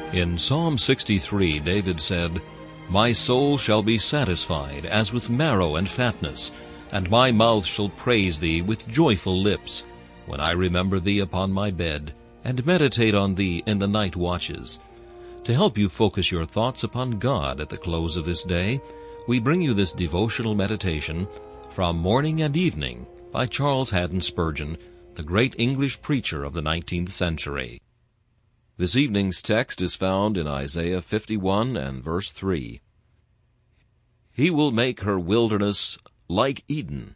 In Psalm 63, David said, "My soul shall be satisfied as with marrow and fatness, and my mouth shall praise thee with joyful lips, when I remember thee upon my bed, and meditate on thee in the night watches." To help you focus your thoughts upon God at the close of this day, we bring you this devotional meditation from Morning and Evening by Charles Haddon Spurgeon, the great English preacher of the 19th century. This evening's text is found in Isaiah 51 and verse 3. He will make her wilderness like Eden.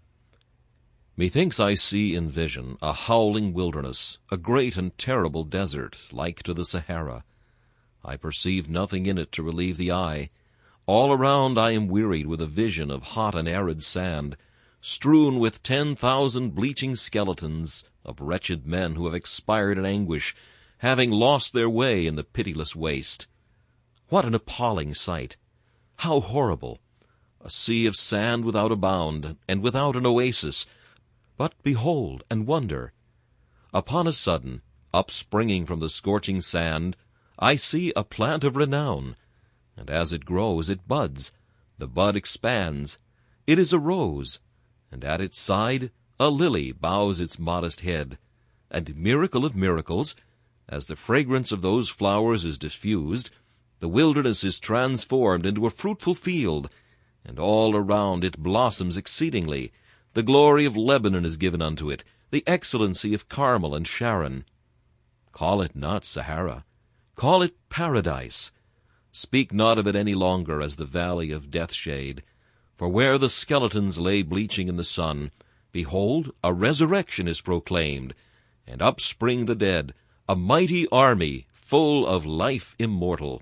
Methinks I see in vision a howling wilderness, a great and terrible desert, like to the Sahara. I perceive nothing in it to relieve the eye. All around I am wearied with a vision of hot and arid sand, strewn with 10,000 bleaching skeletons of wretched men who have expired in anguish, having lost their way in the pitiless waste. What an appalling sight! How horrible! A sea of sand without a bound, and without an oasis. But behold and wonder! Upon a sudden, upspringing from the scorching sand, I see a plant of renown, and as it grows it buds. The bud expands. It is a rose, and at its side a lily bows its modest head. And miracle of miracles, as the fragrance of those flowers is diffused, the wilderness is transformed into a fruitful field, and all around it blossoms exceedingly. The glory of Lebanon is given unto it, the excellency of Carmel and Sharon. Call it not Sahara. Call it paradise. Speak not of it any longer as the valley of death-shade. For where the skeletons lay bleaching in the sun, behold, a resurrection is proclaimed, and upspring the dead, a mighty army full of life immortal.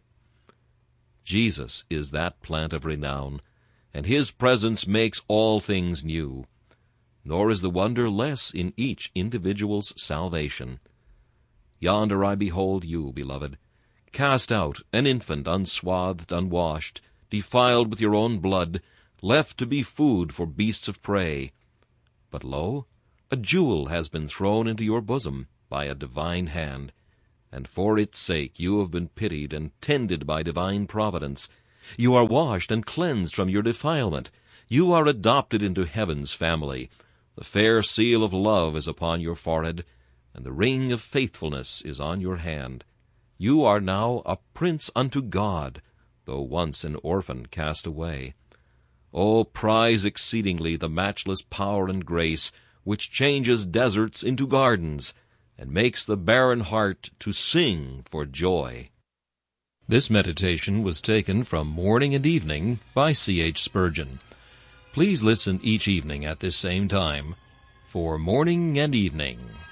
Jesus is that plant of renown, and his presence makes all things new. Nor is the wonder less in each individual's salvation. Yonder I behold you, beloved, cast out, an infant unswathed, unwashed, defiled with your own blood, left to be food for beasts of prey. But lo, a jewel has been thrown into your bosom by a divine hand, and for its sake you have been pitied and tended by divine providence. You are washed and cleansed from your defilement. You are adopted into heaven's family. The fair seal of love is upon your forehead, and the ring of faithfulness is on your hand. You are now a prince unto God, though once an orphan cast away. O prize exceedingly the matchless power and grace which changes deserts into gardens, and makes the barren heart to sing for joy. This meditation was taken from Morning and Evening by C.H. Spurgeon. Please listen each evening at this same time for Morning and Evening.